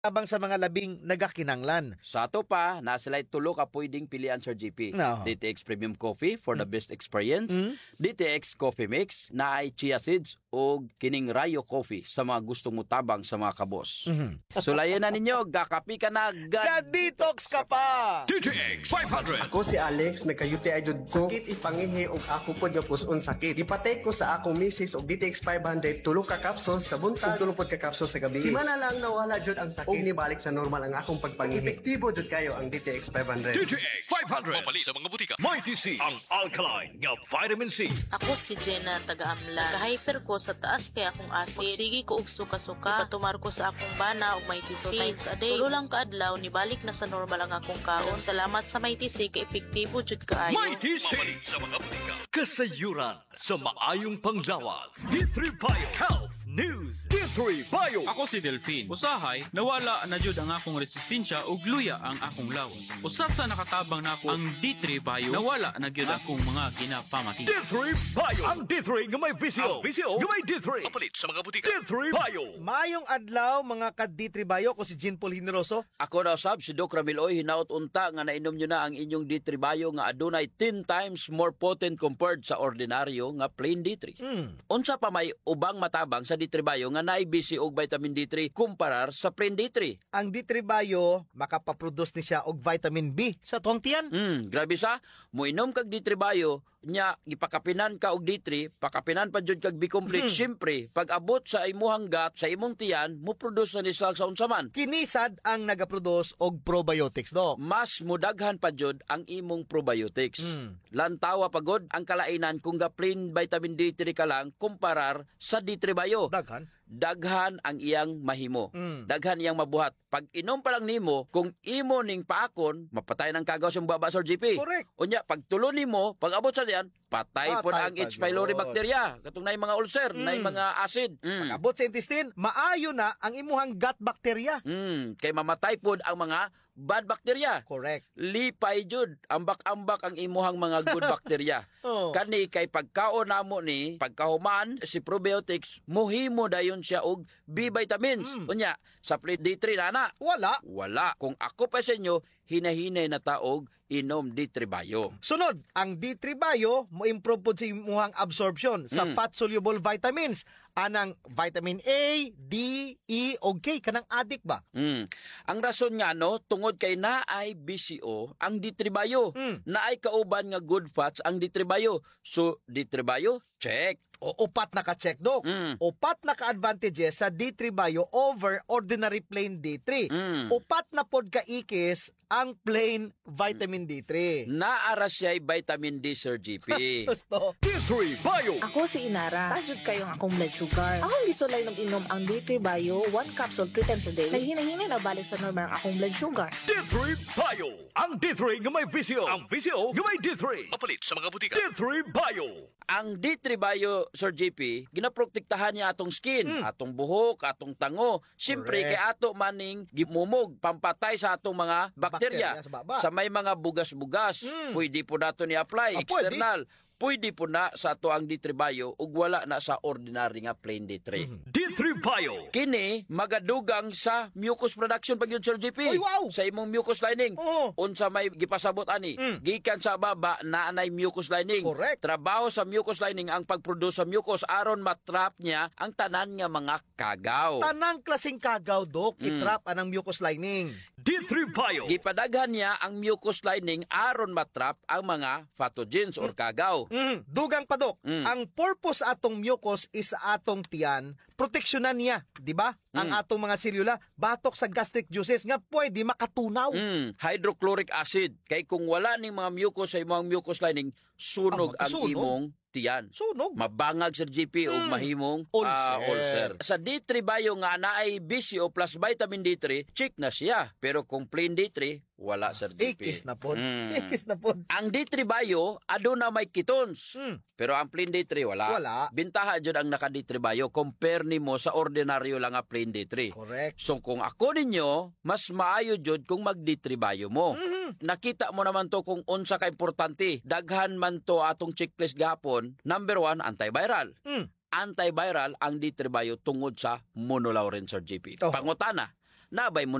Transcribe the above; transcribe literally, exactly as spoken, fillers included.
abang sa mga labing nagakinanglan. Sa ato pa, nasilay tulo ka pwedeng pilian, Sir G P. No. D T X Premium Coffee for the best experience, Mm. D T X Coffee Mix na ay chia seeds o kining Rayo Coffee sa mga gustong mutabang sa mga kabos. Mhm. Sulayan na ninyo, gakapi ka na, gad Ga-detox ka pa! D T X five hundred. Ako si Alex, nagka-U T I jud ko. Sakit ipangihi og ako pod nga puson sakit. Ipatay ko sa akong misis og D T X five hundred, tulo ka capsules sa buntag, ug tulo pod ka capsules sa gabi. Simana lang nawala jud ang sakit. Og nibalik sa normal ang akong pagpangihi. Epektibo jud kayo ang D T X five hundred. D T X five hundred. Mapalit sa mga butika. Mighty C. Ang alkaline nga vitamin C. Ako si Jenna, taga-amla. Kahyper ko sa taas kaya akong acid. Sige ko og suka-suka. Patumar ko sa akong bana og may tisi. Two times a day. Tulo lang kaadlaw, nibalik na sa normal ang akong kaon. Salamat sa may tisi, kay epektibo jud kaayo. Mighty C. Mapalit sa mga butika. Kasayuran sa maayong panglawas. D three Bio Health News. D three Bio. Ako si Delphine. Usahay, nawala na jud ang akong resistensya ug luya ang akong lawas. Usa sa nakatabang nako ang D three Bio, nawala na gyud akong mga ginapamati. D three Bio. Ang D three nga may visio. Ang visio nga may D three. Mapalit sa mga butika. D three Bio. Mayong adlaw mga ka-D-Tribayo, ko si Jean Paul Generoso. Ako na usab si Doc Ramiloy, hinaut unta nga nainom nyo na ang inyong D three Bio nga adunay ten times more potent compared sa ordinaryo nga plain D three. Mm. Unsa pa may ubang matabang sa D three Bio nga naay B C og vitamin D three kumparar sa plain D three? Ang D-Tribayo, makapaproduce ni siya og vitamin B sa tuwang tiyan. Hmm, grabe sa. Muinom kag D three Bio, nya gipakapinan ka og D three, pakapinan pa jud kag B-complex. Syempre, pag abot sa imuhang gut, sa imong tiyan, mo produce na ni sa unsa man. Kinisad ang nagaproduce og probiotics, do. Mas mudaghan pa jud ang imong probiotics. Mm. Lantawa pagod ang kalainan kung ga plain vitamin D three ka lang kumparar sa D three Bio. Daghan. Daghan ang iyang mahimo. Mm. Daghan iyang mabuhat. Pag inom pa lang nimo, kung imo ning paakon, mapatay ng kagaw sa baba, Sir G P. Correct. Unya, pag tulo nimo, pag abot sa diyan, patay, po na ang Patay H. pa pylori yun. bacteria. Katong na mga ulcer, na mga acid. Mm. Abot sa intestine, maayo na ang imuhang gut bacteria. Mm. Kay mamatay po ang mga bad bacteria. Correct. Lipay jud, ambak-ambak ang imuhang mga good bacteria. Oh. Kani kay pagkaon namo ni pagkahuman si probiotics, muhimo dayon siya og B vitamins. Unya, sa plain D three na na. Wala. Wala. Kung ako pa sa inyo, hinahinay na taog inom D three Bio. Sunod, ang D three Bio mo improve po sa imuhang absorption sa Mm. fat-soluble vitamins. Anang vitamin A, D, E, o K. Kanang adik ba? Mm. Ang rason nga no, tungod kay naay B C O ang D three Bio. Mm. Naay kauban nga good fats ang D three Bio. So D three Bio, check. O upat na ka-check, Dok. Mm. Upat na ka-advantages sa D three Bio over ordinary plain D three. Mm. Upat na pod ka-ikis ang plain vitamin D three. Naara siya'y vitamin D, Sir G P. Gusto. D three Bio. Ako si Inara. Tajud kayo ang akong blood sugar. Akong gisulay ng inom ang D three Bio, one capsule three times a day. Naghinahina na balik sa normal ang akong blood sugar. D three Bio. Ang D three nga may visio. Ang visio nga may D three. Mapalit sa mga butika. D three Bio. Ang D three Bio, Sir G P, ginaprotektahan niya atong skin, atong buhok, atong tango. Siyempre, Correct. kay ato maning gimumog, pampatay sa atong mga bakterya. Bakterya sa baba. Sa may mga bugas-bugas, pwede po nato ni-apply, Ah, pwede. external. Pwede po na sa ato ang D three Bio ug wala na sa ordinary nga plain D three. D three Bio. Kini magadugang sa mucus production pag yun, Sir G P. Oy, wow! Sa imong mucus lining. Oo. Unsa may gipasabot ani? Mm. Gikan sa baba na anay mucus lining. Correct. Trabaho sa mucus lining ang pag-produce sa mucus aron matrap niya ang tanan nga mga kagaw. Tanang klaseng kagaw, Dok, itrap anang mucus lining. D three Bio. Gipadaghan niya ang mucus lining aron matrap ang mga pathogens or kagaw. Mm, dugang pa, Dok. Mm. Ang purpose atong mucus is sa atong tiyan, proteksyonan niya, di ba? Ang atong mga selula, batok sa gastric juices nga pwede makatunaw. Mm, hydrochloric acid. Kay kung wala ning mga mucus sa imong mucus lining, sunog Ah, ang magkasunog? imong tiyan. Sunog. Mabangag sa G P o mahimong Ulcer. ah, ulcer. Sa D three Bio nga naay B C O plus vitamin D three, check na siya. Pero kung plain D three, wala sa G P. Ikis na pod. Mm. Ikis na pod. Ang D three Bio, aduna may ketones. Mm. Pero ang plain D three, wala. Wala. Bintaha dyan ang naka-D three Bio, compare nimo sa ordinaryo lang nga plain D three. Correct. So kung ako ninyo, mas maayo jud kung mag-D three Bio mo. Nakita mo naman to kung unsa ka importante. Daghan man to atong checklist gapon. Number one, antiviral. Mm. Antiviral ang D three Bio tungod sa monolaurin, Sir G P. Oh. Pangutana, nabay mo